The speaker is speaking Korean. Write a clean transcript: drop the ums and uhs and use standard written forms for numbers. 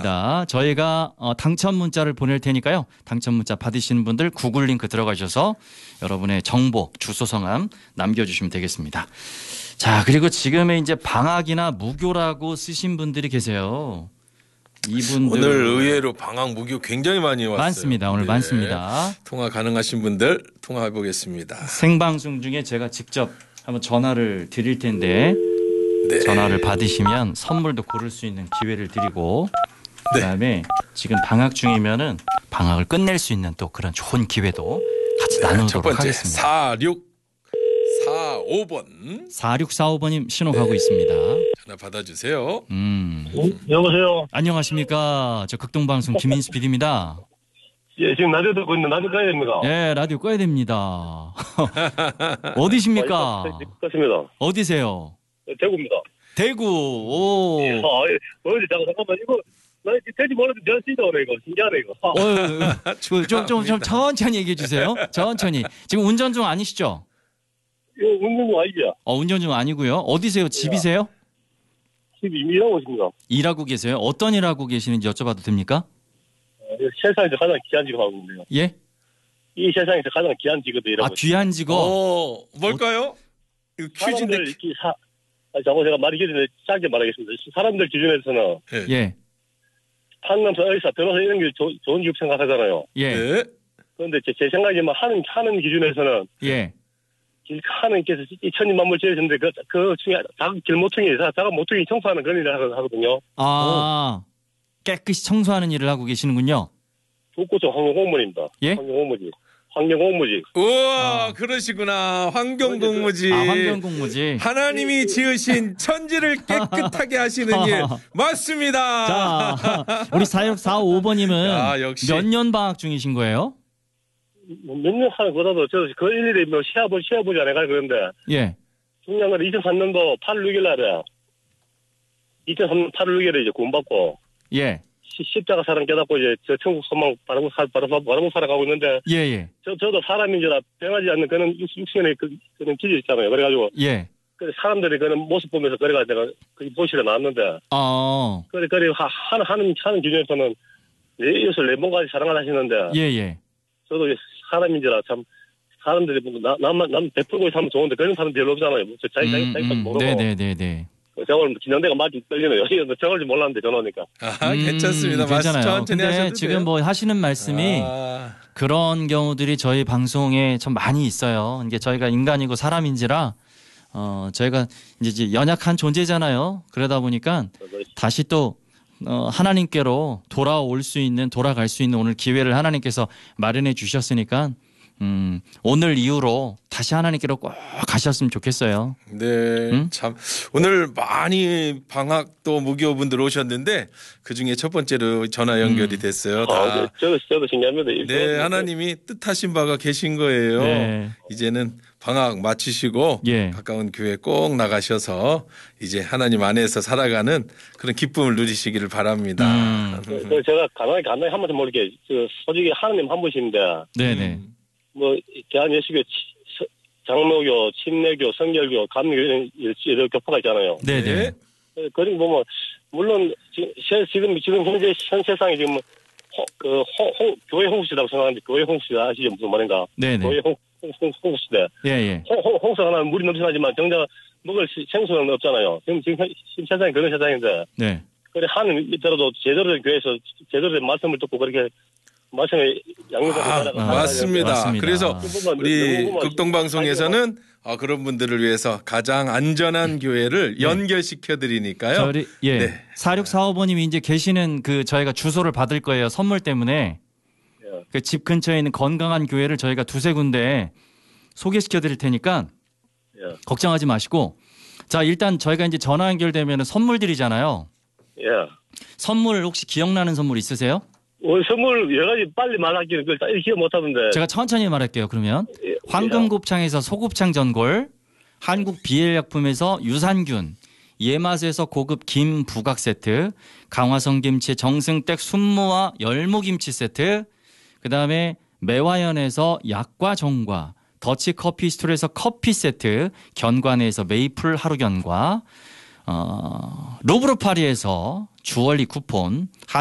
알겠습니다. 저희가 당첨 문자를 보낼 테니까요. 당첨 문자 받으시는 분들 구글 링크 들어가셔서 여러분의 정보, 주소, 성함 남겨주시면 되겠습니다. 자, 그리고 지금의 이제 방학이나 무교라고 쓰신 분들이 계세요. 이분들 오늘 의외로 방학 무교 굉장히 많이 왔어요. 많습니다. 오늘 네. 많습니다. 통화 가능하신 분들 통화해 보겠습니다. 생방송 중에 제가 직접 한번 전화를 드릴 텐데 네. 전화를 받으시면 선물도 고를 수 있는 기회를 드리고 그다음에 지금 방학 중이면은 방학을 끝낼 수 있는 또 그런 좋은 기회도 같이 나누도록 첫 번째 하겠습니다. 4645번 4645번님 신호 가고 있습니다. 전화 받아주세요. 여보세요. 안녕하십니까. 저 극동방송 김인수 PD입니다. 예, 지금 라디오 듣고 있는데 라디오 꺼야 됩니까? 네, 라디오 꺼야 됩니다. 어디십니까? 그렇습니다. 어디세요? 대구입니다. 대구. 오. 어디 잠깐만 이거 나 돼지 몰라도 전 쓰이다 오네 이거 신기하네 이거. 좀 천천히 얘기해 주세요. 천천히. 지금 운전 중 아니시죠? 이거 웃는 거 아니죠? 운전 중 아니고요. 어디세요? 집이세요? 집 이미라고 있습니다. 일하고 계세요? 어떤 일 하고 계시는지 여쭤봐도 됩니까? 세상에서 가장 귀한 직업 하고 있는데요. 예? 이 세상에서 가장 귀한 직업도 일하고 귀한 직업. 뭘까요? 이거 퀴즈인데. 사람들 제가 말이 길는데 짧게 말하겠습니다. 사람들 기준에서는 예. 판검사, 의사, 변호사 이런 게 좋은 직업 생각하잖아요. 예. 네. 그런데 제 생각에만 하는 기준에서는 예. 하나님께서 이 천지 만물 지으셨는데 그 중에 작은 모퉁이 청소하는 그런 일을 하거든요. 깨끗이 청소하는 일을 하고 계시는군요. 북구청 환경공무원입니다. 예? 환경공무직. 우와, 그러시구나. 환경공무지. 환경공무지. 하나님이 지으신 천지를 깨끗하게 하시는 일 맞습니다. 자, 우리 4645번님은 역시. 몇 년 방학 중이신 거예요? 몇 년 하는 거라도 그 일일이 시아버지 안 해가 그런데. 예. 중요한 건 2003년도 8월 6일 날에 2003년 8월 6일에 이제 구원받고. 예. 십자가 사랑 깨닫고 이제 저 천국 소망 바라고 살아가고 있는데. 예. 저도 사람인지라 변하지 않는 그런 육신의 그런 기질 있잖아요. 그래가지고. 예. 사람들이 그런 모습 보면서 그래가지고 내가 그 보시러 나왔는데. 그래 하는 기준에서는 이웃을 내 몸까지 사랑을 하시는데. 예. 저도 사람인지라 참 사람들이 남 베풀고 있으면 좋은데 그런 사람 별로 없잖아요. 자기까지 모르고. 네네네네. 제가 오늘 긴장대가 많이 떨리네요. 저걸 줄 몰랐는데 전화니까. 괜찮습니다. 괜찮아요. 천천히 근데 하셔도 지금 돼요. 뭐 하시는 말씀이 그런 경우들이 저희 방송에 좀 많이 있어요. 이게 저희가 인간이고 사람인지라 저희가 이제 연약한 존재잖아요. 그러다 보니까 다시 또 하나님께로 돌아갈 수 있는 오늘 기회를 하나님께서 마련해 주셨으니까 오늘 이후로 다시 하나님께로 꼭 가셨으면 좋겠어요. 네, 참 오늘 많이 방학 또 무교분들 오셨는데 그 중에 첫 번째로 전화 연결이 됐어요. 저도 신기합니다. 네, 하나님이 뜻하신 바가 계신 거예요. 네. 이제는 방학 마치시고 가까운 교회 꼭 나가셔서 이제 하나님 안에서 살아가는 그런 기쁨을 누리시기를 바랍니다. 제가 간단히 한번 모르게 솔직히 하나님 한 분이신데. 네네. 뭐 대한예수교, 장로교, 침례교, 성결교, 감리교 이런 교파가 있잖아요. 네네. 그리고 보면 물론 지금 현 세상이 지금 교회 홍수시다고 생각하는데 교회 홍수시다 아시죠 무슨 말인가? 네네. 교회 홍수시대. 예. 홍수가 나면 물이 넘쳐나지만 정작 먹을 생수는 없잖아요. 지금 세상이 그런 세상인데. 네. 그래 하는 있더라도 제대로 된 교회에서 제대로 된 말씀을 듣고 그렇게. 맞습니다. 그래서 우리 극동방송에서는 그런 분들을 위해서 가장 안전한 교회를 연결시켜 드리니까요. 4645번님이 이제 계시는 저희가 주소를 받을 거예요. 선물 때문에. 그 집 근처에 있는 건강한 교회를 저희가 두세 군데 소개시켜 드릴 테니까 걱정하지 마시고. 자, 일단 저희가 이제 전화 연결되면 선물 드리잖아요. 선물 혹시 기억나는 선물 있으세요? 선물 여러 가지 빨리 말하기는 그걸 기억 못하던데. 제가 천천히 말할게요. 그러면 황금곱창에서 소곱창 전골, 한국 비엘약품에서 유산균, 예맛에서 고급 김 부각 세트, 강화성 김치 정승댁 순무와 열무김치 세트, 그다음에 매화연에서 약과 정과, 더치 커피 스토리에서 커피 세트, 견과내에서 메이플 하루견과, 로브르 파리에서 주얼리 쿠폰,